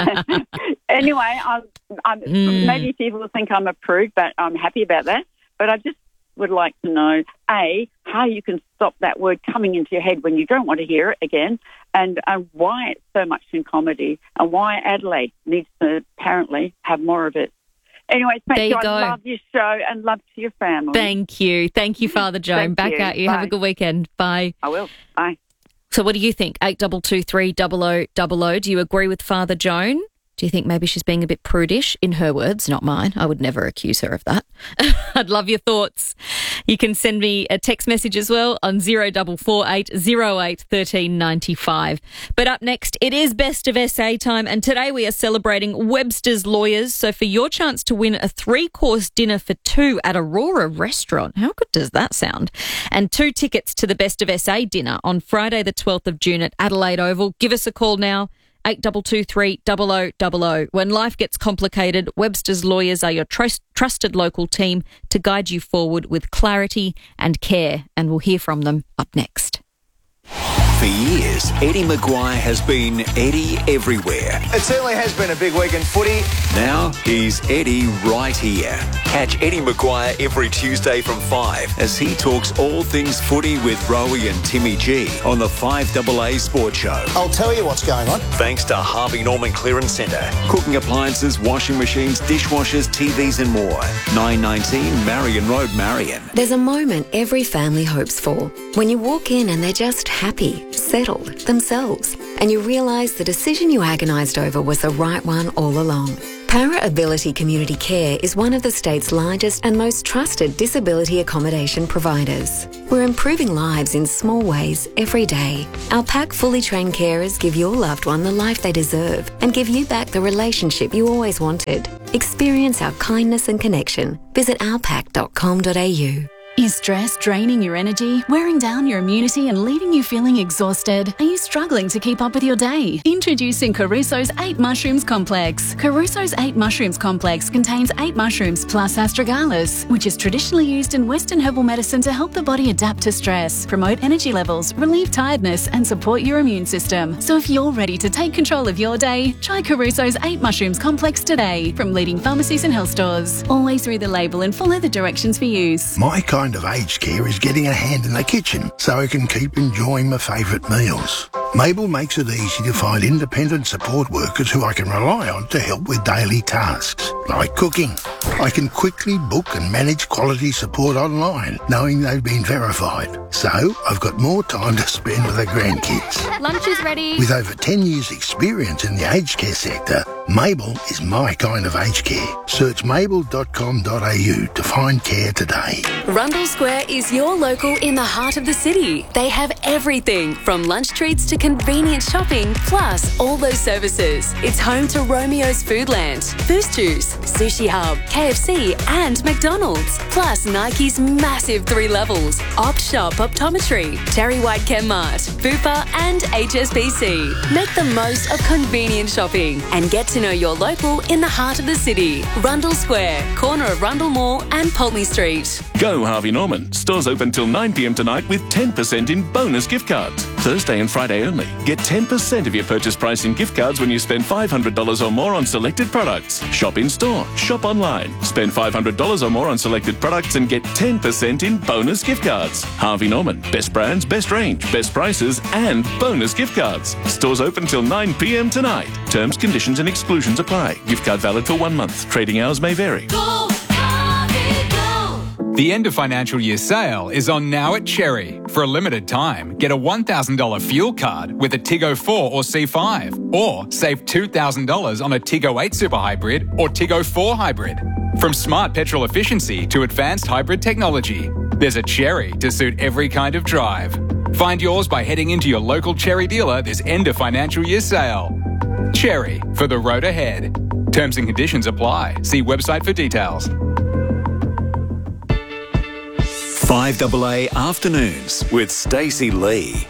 Anyway, I'm, I'm, Mm. maybe people think I'm a prude, but I'm happy about that. But I just would like to know, A, how you can stop that word coming into your head when you don't want to hear it again, and uh, why it's so much in comedy, and why Adelaide needs to apparently have more of it. Anyway, thank There you. you go. I love your show and love to your family. Thank you. Thank you, Father Joan. Thank Back you. at you. Have a Bye. good weekend. Bye. I will. Bye. So what do you think? eight two two three, double oh double oh. Do you agree with Father Joan? Do you think maybe she's being a bit prudish? In her words, not mine. I would never accuse her of that. I'd love your thoughts. You can send me a text message as well on zero four four eight zero eight one three nine five. But up next, it is Best of S A time, and today we are celebrating Webster's Lawyers. So for your chance to win a three-course dinner for two at Aurora Restaurant, how good does that sound? And two tickets to the Best of S A dinner on Friday the twelfth of June at Adelaide Oval. Give us a call now. eight two two three, double oh double oh. When life gets complicated, Webster's Lawyers are your trust, trusted local team to guide you forward with clarity and care, and we'll hear from them up next. For years, Eddie Maguire has been Eddie everywhere. It certainly has been a big week in footy. Now he's Eddie right here. Catch Eddie Maguire every Tuesday from five as he talks all things footy with Rowie and Timmy G on the five A A Sports Show. I'll tell you what's going on. Thanks to Harvey Norman Clearance Centre. Cooking appliances, washing machines, dishwashers, T Vs and more. nine nineteen Marion Road, Marion. There's a moment every family hopes for. When you walk in and they're just happy, settled, themselves, and you realise the decision you agonised over was the right one all along. Para Ability Community Care is one of the state's largest and most trusted disability accommodation providers. We're improving lives in small ways every day. Our PAC fully trained carers give your loved one the life they deserve and give you back the relationship you always wanted. Experience our kindness and connection. Visit our pac dot com dot a u. Is stress draining your energy, wearing down your immunity and leaving you feeling exhausted? Are you struggling to keep up with your day? Introducing Caruso's eight Mushrooms Complex. Caruso's eight Mushrooms Complex contains eight mushrooms plus astragalus, which is traditionally used in Western herbal medicine to help the body adapt to stress, promote energy levels, relieve tiredness and support your immune system. So if you're ready to take control of your day, try Caruso's eight Mushrooms Complex today from leading pharmacies and health stores. Always read the label and follow the directions for use. My kind of aged care is getting a hand in the kitchen so I can keep enjoying my favourite meals. Mabel makes it easy to find independent support workers who I can rely on to help with daily tasks, like cooking. I can quickly book and manage quality support online, knowing they've been verified. So I've got more time to spend with the grandkids. Lunch is ready. With over ten years experience in the aged care sector, Mabel is my kind of aged care. Search mabel dot com dot a u to find care today. Rundle Square is your local in the heart of the city. They have everything from lunch treats to convenient shopping, plus all those services. It's home to Romeo's Foodland, Boost Juice, Sushi Hub, K F C and McDonald's. Plus Nike's massive three levels, Op Shop Optometry, Terry White Chemmart, Bupa and H S B C. Make the most of convenient shopping and get to know your local in the heart of the city. Rundle Square, corner of Rundle Mall and Pulteney Street. Go Harvey Norman. Stores open till nine p m tonight with ten percent in bonus gift cards. Thursday and Friday only. Get ten percent of your purchase price in gift cards when you spend five hundred dollars or more on selected products. Shop in store, shop online. Spend five hundred dollars or more on selected products and get ten percent in bonus gift cards. Harvey Norman. Best brands, best range, best prices and bonus gift cards. Stores open till nine p m tonight. Terms, conditions and exclusions apply. Gift card valid for one month. Trading hours may vary. Go, Harvey, go. The end of financial year sale is on now at Cherry. For a limited time, get a one thousand dollars fuel card with a Tiggo four or C five, or save two thousand dollars on a Tiggo eight Super Hybrid or Tiggo four Hybrid. From smart petrol efficiency to advanced hybrid technology, there's a Cherry to suit every kind of drive. Find yours by heading into your local Cherry dealer this end of financial year sale. Cherry, for the road ahead. Terms and conditions apply. See website for details. five A A Afternoons with Stacey Lee.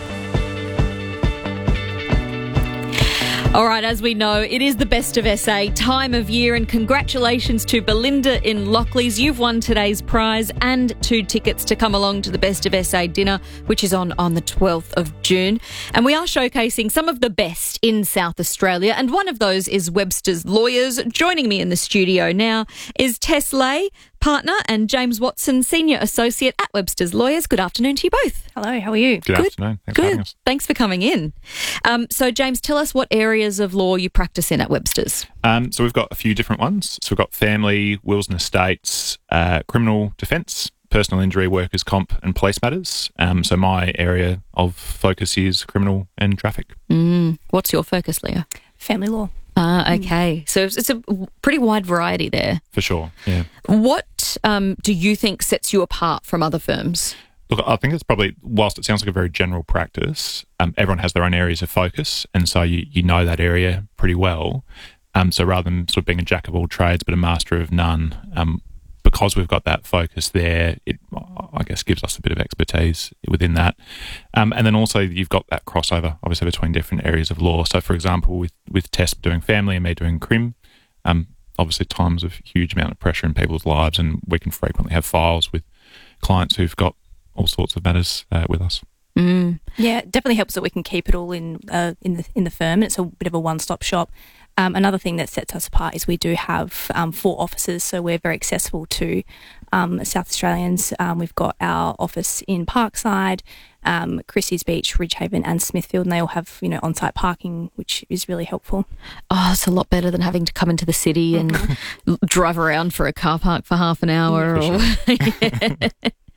All right, as we know, it is the Best of S A time of year, and congratulations to Belinda in Lockleys. You've won today's prize and two tickets to come along to the Best of S A dinner, which is on on the twelfth of June. And we are showcasing some of the best in South Australia, and one of those is Webster's Lawyers. Joining me in the studio now is Tess Lay, partner, and James Watson, senior associate at Webster's Lawyers. Good afternoon to you both. Hello, how are you? Good, Good. afternoon. Thanks Good. for having us. Thanks for coming in. Um, so, James, tell us what areas of law you practice in at Webster's. Um, so we've got a few different ones. So we've got family, wills and estates, uh, criminal defence, personal injury, workers' comp and police matters. Um, so my area of focus is criminal and traffic. Mm. What's your focus, Leah? Family law. Ah, okay. So it's a pretty wide variety there. For sure, yeah. What um, do you think sets you apart from other firms? Look, I think it's probably, whilst it sounds like a very general practice, um, everyone has their own areas of focus, and so you, you know that area pretty well. Um, so rather than sort of being a jack of all trades but a master of none, um, because we've got that focus there, it, I guess, gives us a bit of expertise within that. Um, and then also you've got that crossover, obviously, between different areas of law. So, for example, with, with Tess doing family and me doing crim, um, obviously times of huge amount of pressure in people's lives, and we can frequently have files with clients who've got all sorts of matters uh, with us. Mm. Yeah, it definitely helps that we can keep it all in uh, in the in the firm. It's a bit of a one-stop shop. Um, another thing that sets us apart is we do have um, four offices, so we're very accessible to um, South Australians. Um, we've got our office in Parkside, um, Chrissy's Beach, Ridgehaven and Smithfield, and they all have, you know, on-site parking, which is really helpful. Oh, it's a lot better than having to come into the city and drive around for a car park for half an hour. Yeah, or sure.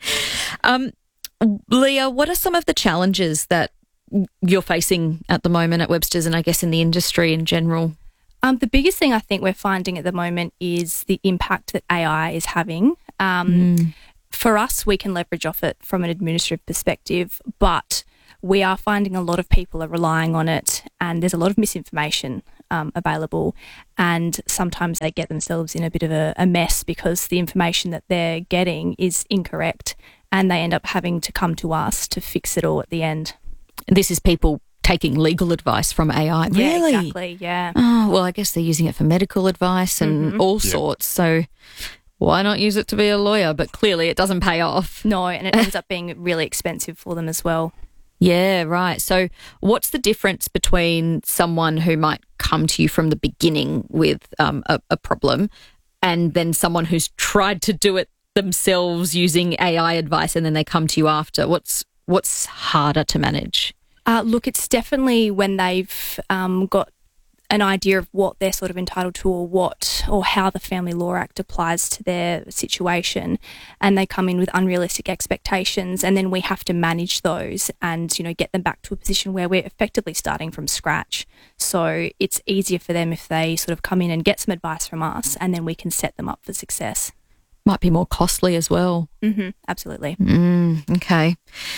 um, Leah, what are some of the challenges that you're facing at the moment at Webster's and I guess in the industry in general? Um, the biggest thing I think we're finding at the moment is the impact that A I is having. Um, Mm. For us, we can leverage off it from an administrative perspective, but we are finding a lot of people are relying on it, and there's a lot of misinformation um, available, and sometimes they get themselves in a bit of a, a mess because the information that they're getting is incorrect, and they end up having to come to us to fix it all at the end. This is people taking legal advice from A I. Yeah, Really? exactly, yeah. Oh, well, I guess they're using it for medical advice and Mhm. all Yeah. sorts. So why not use it to be a lawyer? But clearly it doesn't pay off. No, and it ends up being really expensive for them as well. Yeah, right. So what's the difference between someone who might come to you from the beginning with um, a, a problem and then someone who's tried to do it themselves using A I advice and then they come to you after? What's what's harder to manage? Uh, look, it's definitely when they've um, got an idea of what they're sort of entitled to or what or how the Family Law Act applies to their situation, and they come in with unrealistic expectations, and then we have to manage those and, you know, get them back to a position where we're effectively starting from scratch. So it's easier for them if they sort of come in and get some advice from us, and then we can set them up for success. Might be more costly as well. Mm-hmm, absolutely. Mm, okay.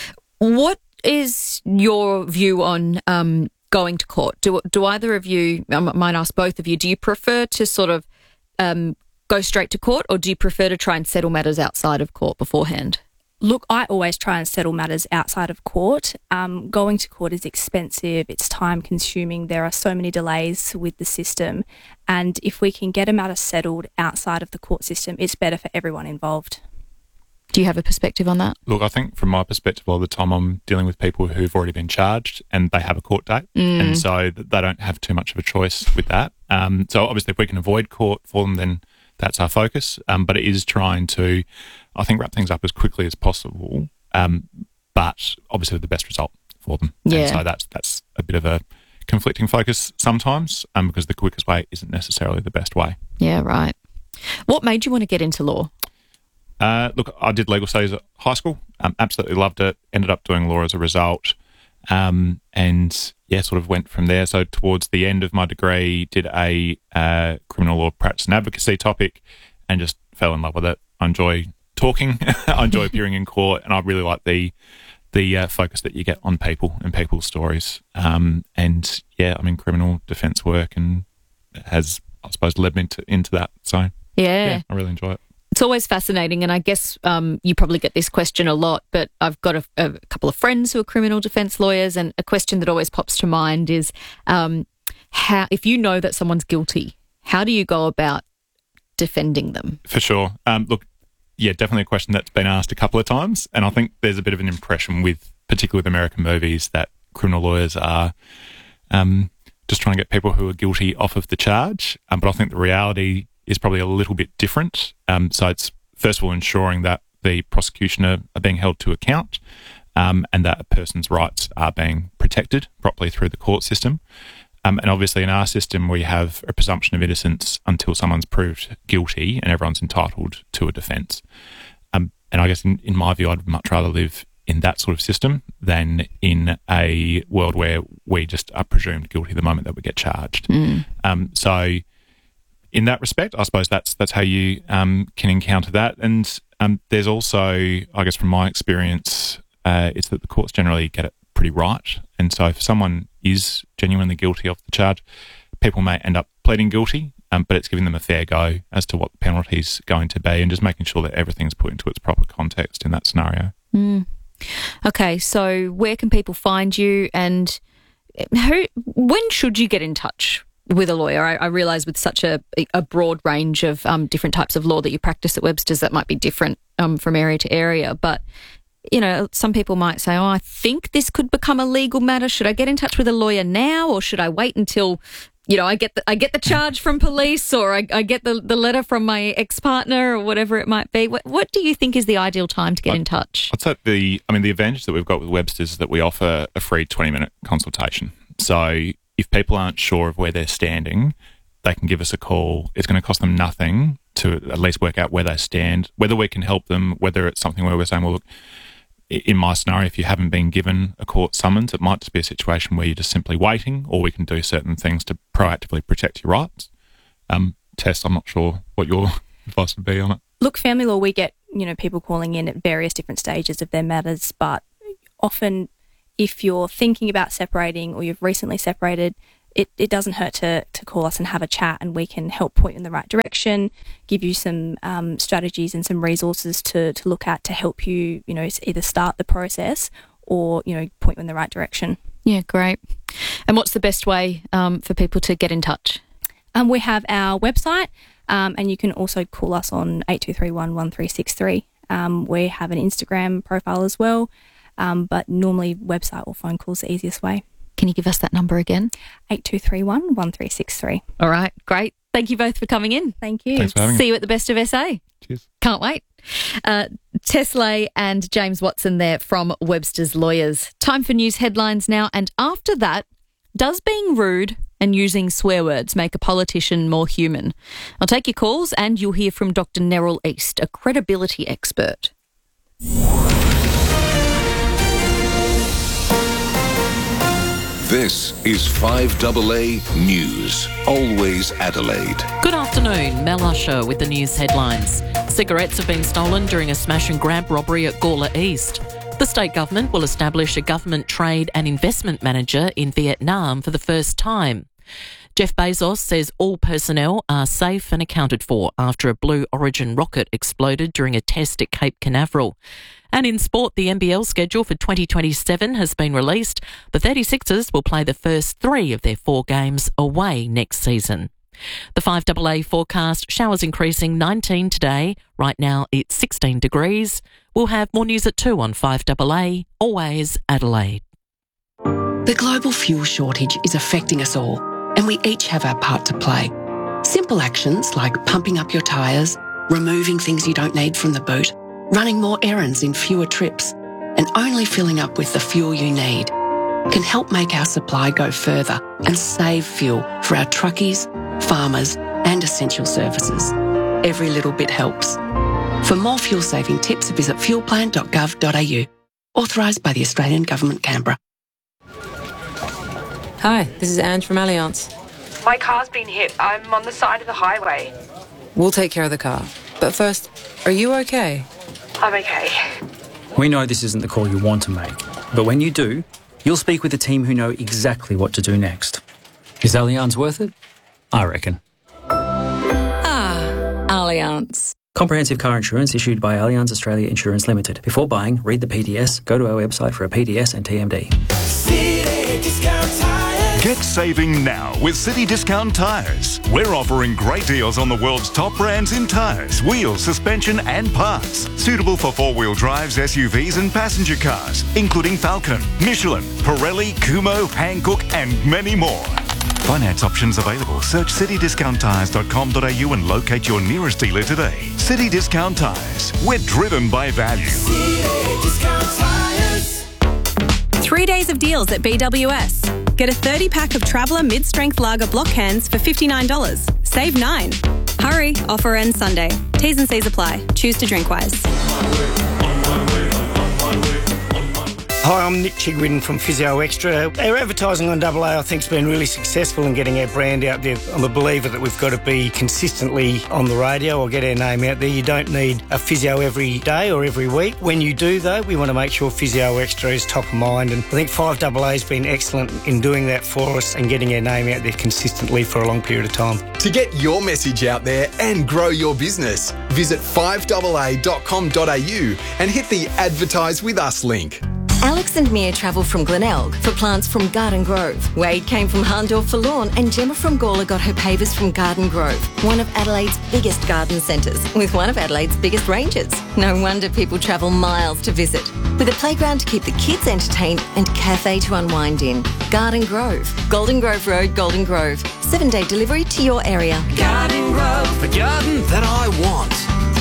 What is your view on um, going to court? Do do either of you, I might ask both of you, do you prefer to sort of um, go straight to court, or do you prefer to try and settle matters outside of court beforehand? Look, I always try and settle matters outside of court. Um, going to court is expensive, it's time consuming, there are so many delays with the system, and if we can get a matter settled outside of the court system, it's better for everyone involved. Do you have a perspective on that? Look, I think from my perspective, all the time I'm dealing with people who've already been charged and they have a court date, Mm. and so they don't have too much of a choice with that. Um, so obviously, if we can avoid court for them, then that's our focus. Um, but it is trying to, I think, wrap things up as quickly as possible, um, but obviously with the best result for them. Yeah. And so that's that's a bit of a conflicting focus sometimes, um, because the quickest way isn't necessarily the best way. Yeah, right. What made you want to get into law? Uh, look, I did legal studies at high school. Um, absolutely loved it. Ended up doing law as a result, um, and yeah, sort of went from there. So towards the end of my degree, did a uh, criminal law practice and advocacy topic, and just fell in love with it. I enjoy talking. I enjoy appearing in court, and I really like the the uh, focus that you get on people and people's stories. Um, and yeah, I mean, criminal defence work and has, I suppose, led me to, into that. So Yeah. yeah, I really enjoy it. It's always fascinating, and I guess um, you probably get this question a lot, but I've got a, a couple of friends who are criminal defence lawyers, and a question that always pops to mind is um, how, if you know that someone's guilty, how do you go about defending them? For sure. Um, look, yeah, definitely a question that's been asked a couple of times, and I think there's a bit of an impression with, particularly with American movies, that criminal lawyers are um, just trying to get people who are guilty off of the charge. Um, but I think the reality is probably a little bit different. Um, so it's, first of all, ensuring that the prosecution are, are being held to account, um, and that a person's rights are being protected properly through the court system. Um, and obviously in our system, we have a presumption of innocence until someone's proved guilty, and everyone's entitled to a defence. Um, and I guess in, in my view, I'd much rather live in that sort of system than in a world where we just are presumed guilty the moment that we get charged. Mm. Um, so in that respect, I suppose that's that's how you um, can encounter that. And um, there's also, I guess from my experience, uh, it's that the courts generally get it pretty right. And so if someone is genuinely guilty of the charge, people may end up pleading guilty, um, but it's giving them a fair go as to what the penalty's going to be, and just making sure that everything's put into its proper context in that scenario. Mm. Okay, so where can people find you, and who? When should you get in touch with a lawyer? I, I realise with such a, a broad range of um, different types of law that you practice at Webster's, that might be different um, from area to area, but you know, some people might say, oh, I think this could become a legal matter. Should I get in touch with a lawyer now, or should I wait until, you know, I get the, I get the charge from police, or I, I get the, the letter from my ex-partner, or whatever it might be? What, what do you think is the ideal time to get I, in touch? I'd say the, I mean, the advantage that we've got with Webster's is that we offer a free twenty-minute consultation. So if people aren't sure of where they're standing, they can give us a call. It's going to cost them nothing to at least work out where they stand, whether we can help them, whether it's something where we're saying, well, look, in my scenario, if you haven't been given a court summons, it might just be a situation where you're just simply waiting, or we can do certain things to proactively protect your rights. Um, Tess, I'm not sure what your advice would be on it. Look, family law, we get, you know, people calling in at various different stages of their matters, but often if you're thinking about separating or you've recently separated, It, it doesn't hurt to, to call us and have a chat, and we can help point you in the right direction, give you some um, strategies and some resources to, to look at to help you, you know, either start the process or, you know, point you in the right direction. Yeah, great. And what's the best way um, for people to get in touch? Um, we have our website, um, and you can also call us on eight two three one, one three six three. Um, we have an Instagram profile as well, um, but normally website or phone call is the easiest way. Can you give us that number again? eight two three one, one three six three. All right, great. Thank you both for coming in. Thank you. Thanks for having See us. you at the Best of S A. Cheers. Can't wait. Uh, Tess Lay and James Watson there from Webster's Lawyers. Time for news headlines now. And after that, does being rude and using swear words make a politician more human? I'll take your calls, and you'll hear from Doctor Neril East, a credibility expert. This is five A A News, always Adelaide. Good afternoon, Mel Usher with the news headlines. Cigarettes have been stolen during a smash and grab robbery at Gawler East. The state government will establish a government trade and investment manager in Vietnam for the first time. Jeff Bezos says all personnel are safe and accounted for after a Blue Origin rocket exploded during a test at Cape Canaveral. And in sport, the N B L schedule for twenty twenty-seven has been released. The thirty-sixers will play the first three of their four games away next season. The five A A forecast, showers increasing nineteen today. Right now it's sixteen degrees. We'll have more news at two on five A A, always Adelaide. The global fuel shortage is affecting us all, and we each have our part to play. Simple actions like pumping up your tyres, removing things you don't need from the boot, running more errands in fewer trips, and only filling up with the fuel you need can help make our supply go further and save fuel for our truckies, farmers, and essential services. Every little bit helps. For more fuel-saving tips, visit fuel plan dot gov dot a u. Authorised by the Australian Government, Canberra. Hi, this is Ange from Allianz. My car's been hit. I'm on the side of the highway. We'll take care of the car. But first, are you okay? I'm okay. We know this isn't the call you want to make, but when you do, you'll speak with a team who know exactly what to do next. Is Allianz worth it? I reckon. Ah, Allianz. Comprehensive car insurance issued by Allianz Australia Insurance Limited. Before buying, read the P D S, go to our website for a P D S and T M D. Get saving now with City Discount Tyres. We're offering great deals on the world's top brands in tyres, wheels, suspension and parts. Suitable for four-wheel drives, S U Vs and passenger cars, including Falcon, Michelin, Pirelli, Kumho, Hankook and many more. Finance options available. Search city discount tyres dot com dot a u and locate your nearest dealer today. City Discount Tyres. We're driven by value. City Discount Tyres. Three days of deals at B W S. Get a thirty pack of Traveller mid-strength lager block cans for fifty-nine dollars. Save nine. Hurry, offer ends Sunday. T's and C's apply. Choose to drink wise. Hi, I'm Nick Chigwin from Physio Extra. Our advertising on Double A I think has been really successful in getting our brand out there. I'm a believer that we've got to be consistently on the radio or get our name out there. You don't need a physio every day or every week. When you do though, we want to make sure Physio Extra is top of mind, and I think five A A has been excellent in doing that for us and getting our name out there consistently for a long period of time. To get your message out there and grow your business, visit five A A dot com dot a u and hit the Advertise With Us link. Alex and Mia travelled from Glenelg for plants from Garden Grove. Wade came from Harndorf for lawn, and Gemma from Gawler got her pavers from Garden Grove, one of Adelaide's biggest garden centres, with one of Adelaide's biggest ranges. No wonder people travel miles to visit. with a playground to keep the kids entertained and cafe to unwind in. Garden Grove, Golden Grove Road, Golden Grove. Seven-day delivery to your area. Garden Grove, the garden that I want.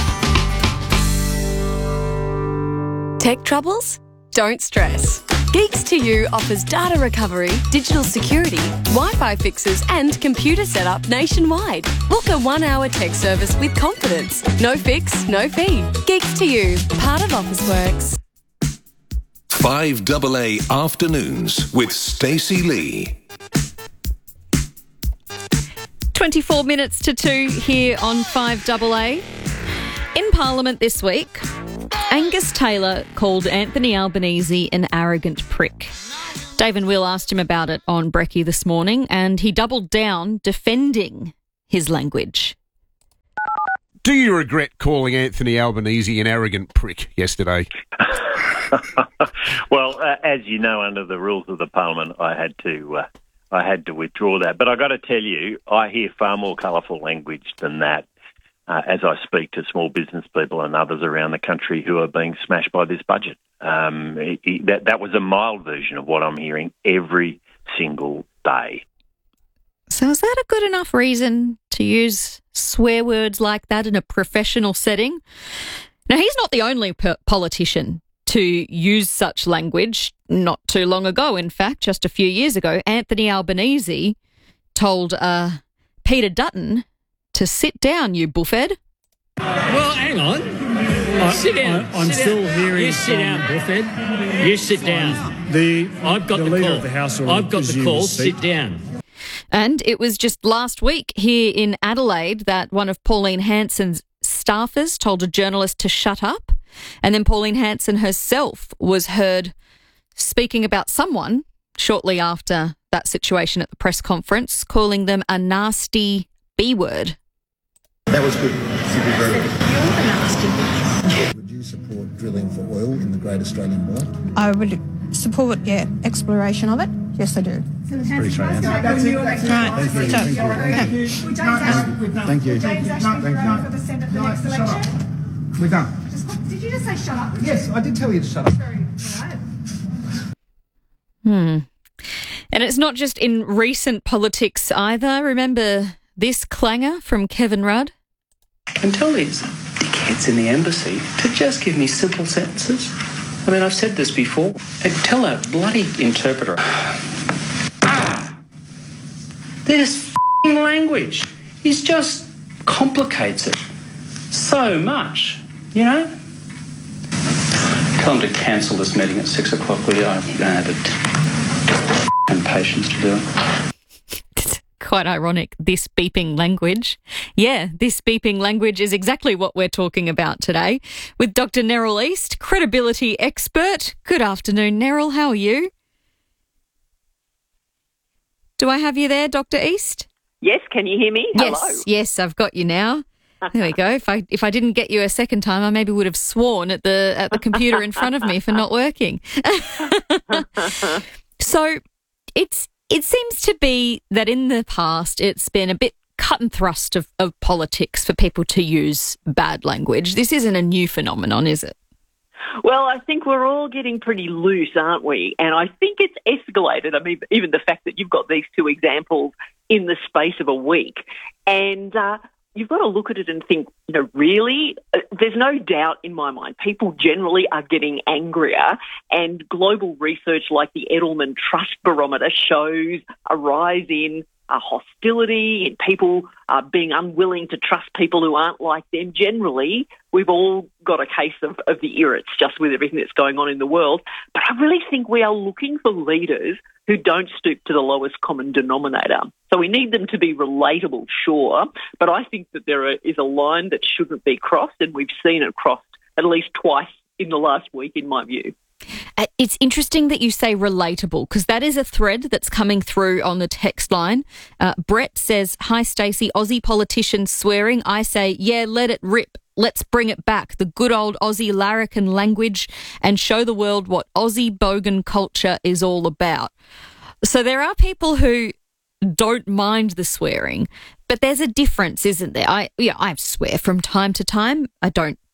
Tech troubles? Don't stress. Geeks to You offers data recovery, digital security, Wi-Fi fixes and computer setup nationwide. Book a one-hour tech service with confidence. No fix, no fee. Geeks to You, part of Officeworks. five double A Afternoons with Stacey Lee. twenty-four minutes to two here on five double A. In Parliament this week, Angus Taylor called Anthony Albanese an arrogant prick. Dave and Will asked him about it on Brekkie this morning, and he doubled down defending his language. Do you regret calling Anthony Albanese an arrogant prick yesterday? Well, uh, as you know, under the rules of the Parliament, I had to uh, I had to withdraw that. But I got to tell you, I hear far more colourful language than that. Uh, as I speak to small business people and others around the country who are being smashed by this budget. Um, it, it, that, that was a mild version of what I'm hearing every single day. So is that a good enough reason to use swear words like that in a professional setting? Now, he's not the only per- politician to use such language. Not too long ago, in fact, just a few years ago, Anthony Albanese told uh, Peter Dutton to sit down, you buffhead. Well, hang on. I, sit down. I, I'm sit still down. hearing. You sit down, buffhead. You sit down. The I've got the, the leader call. of the House. I've got the call. Sit down. And it was just last week here in Adelaide that one of Pauline Hanson's staffers told a journalist to shut up, and then Pauline Hanson herself was heard speaking about someone shortly after that situation at the press conference, calling them a nasty B word. That was good. Very good. Would you support drilling for oil in the Great Australian Bight? I would support, yeah, exploration of it. Yes, I do. It's pretty straight answer. That's it. Right. Thank you. So, Thank you. Thank you. Thank you. James Ashton, Thank you. for the Senate for the next election. We're done. Did you just say shut up? Yes, I did tell you to shut up. Hmm. And it's not just in recent politics either. Remember this clanger from Kevin Rudd? And tell these dickheads in the embassy to just give me simple sentences. I mean, I've said this before. And tell a bloody interpreter. Ah, this f***ing language is just complicates it so much, you know? Tell them to cancel this meeting at six o'clock. We don't have the f***ing patience to do it. Quite ironic, this beeping language. Yeah, this beeping language is exactly what we're talking about today with Doctor Neril East, credibility expert. Good afternoon, Neril. How are you? Do I have you there, Doctor East? Yes, can you hear me? Yes, Hello. yes, I've got you now. There we go. If I if I didn't get you a second time, I maybe would have sworn at the at the computer in front of me for not working. So it's It seems to be that in the past it's been a bit cut and thrust of, of politics for people to use bad language. This isn't a new phenomenon, is it? Well, I think we're all getting pretty loose, aren't we? And I think it's escalated. I mean, even the fact that you've got these two examples in the space of a week. And uh, you've got to look at it and think, you know, really, uh, there's no doubt in my mind, people generally are getting angrier, and global research like the Edelman Trust Barometer shows a rise in uh, hostility, in people uh, being unwilling to trust people who aren't like them. Generally, we've all got a case of, of the irrits just with everything that's going on in the world. But I really think we are looking for leaders who don't stoop to the lowest common denominator. So we need them to be relatable, sure, but I think that there is a line that shouldn't be crossed, and we've seen it crossed at least twice in the last week, in my view. It's interesting that you say relatable, because that is a thread that's coming through on the text line. Uh, Brett says, "Hi, Stacey, Aussie politicians swearing. I say, yeah, let it rip. Let's bring it back, the good old Aussie larrikin language, and show the world what Aussie bogan culture is all about." So there are people who don't mind the swearing, but there's a difference, isn't there? I yeah, I swear from time to time. I don't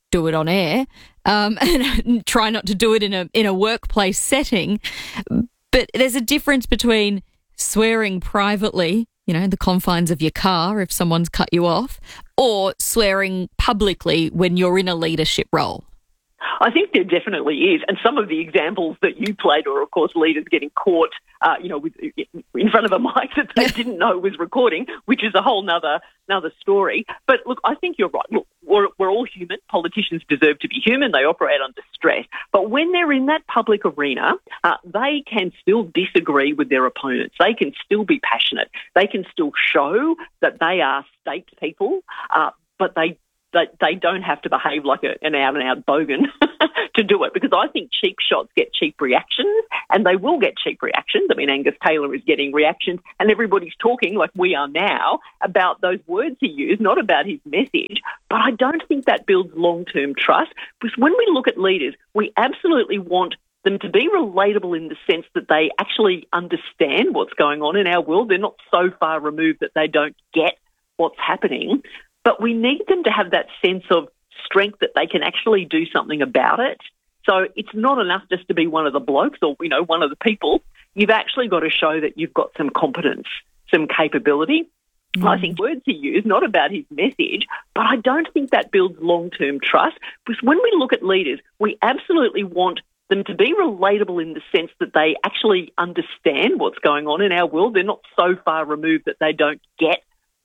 do it on air, um, and try not to do it in a in a workplace setting. But there's a difference between swearing privately, you know, in the confines of your car if someone's cut you off, or swearing publicly when you're in a leadership role. I think there definitely is. And some of the examples that you played are, of course, leaders getting caught, uh, you know, with, in front of a mic that they didn't know was recording, which is a whole nother, another story. But look, I think you're right. Look, we're, we're all human. Politicians deserve to be human. They operate under stress. But when they're in that public arena, uh, they can still disagree with their opponents. They can still be passionate. They can still show that they are state people, uh, but they They, they don't have to behave like a, an out-and-out bogan to do it, because I think cheap shots get cheap reactions, and they will get cheap reactions. I mean, Angus Taylor is getting reactions, and everybody's talking, like we are now, about those words he used, not about his message. But I don't think that builds long-term trust, because when we look at leaders, we absolutely want them to be relatable in the sense that they actually understand what's going on in our world. They're not so far removed that they don't get what's happening. But we need them to have that sense of strength that they can actually do something about it. So it's not enough just to be one of the blokes or, you know, one of the people. You've actually got to show that you've got some competence, some capability. Mm. I think words he used, not about his message, but I don't think that builds long-term trust, because when we look at leaders, we absolutely want them to be relatable in the sense that they actually understand what's going on in our world. They're not so far removed that they don't get